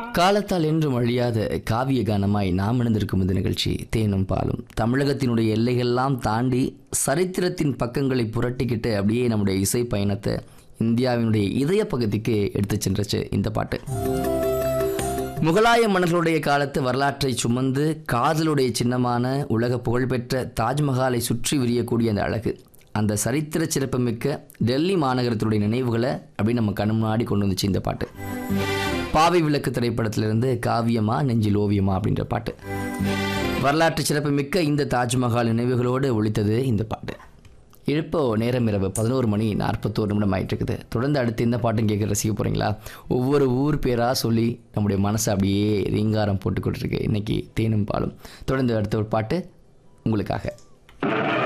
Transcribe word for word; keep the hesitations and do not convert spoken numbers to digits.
காலத்தால் என்றும் அழியாத காவிய கானமாய் நாம் இணைந்திருக்கும் இந்த நிகழ்ச்சி தேனும் பாலும். தமிழகத்தினுடைய எல்லைகள்லாம் தாண்டி சரித்திரத்தின் பக்கங்களை புரட்டிக்கிட்டு அப்படியே நம்முடைய இசை பயணத்தை இந்தியாவினுடைய இதய பகுதிக்கு எடுத்து சென்றுச்சு இந்த பாட்டு. முகலாய மன்னர்களுடைய காலத்து வரலாற்றை சுமந்து காதலுடைய சின்னமான உலக புகழ்பெற்ற தாஜ்மஹாலை சுற்றி விரியக்கூடிய அந்த அழகு, அந்த சரித்திர சிறப்புமிக்க டெல்லி மாநகரத்தினுடைய நினைவுகளை அப்படி நம்ம கண் முன்னாடி கொண்டு வந்துச்சு இந்த பாட்டு. பாவை விளக்கு திரைப்படத்திலிருந்து காவியமா நெஞ்சில் ஓவியமா அப்படின்ற பாட்டு. வரலாற்று சிறப்பு மிக்க இந்த தாஜ்மஹால் நினைவுகளோடு ஒழித்தது இந்த பாட்டு. இப்போ நேரம் இரவு பதினோரு மணி நாற்பத்தோரு நிமிடம் ஆகிட்டு இருக்குது. தொடர்ந்து அடுத்து இந்த பாட்டும் கேட்க ரசிக்க போகிறீங்களா? ஒவ்வொரு ஊர் பேராக சொல்லி நம்முடைய மனசை அப்படியே ரீங்காரம் போட்டுக்கொண்டிருக்கு இன்னைக்கு தேனும் பாலும். தொடர்ந்து அடுத்த ஒரு பாட்டு உங்களுக்காக.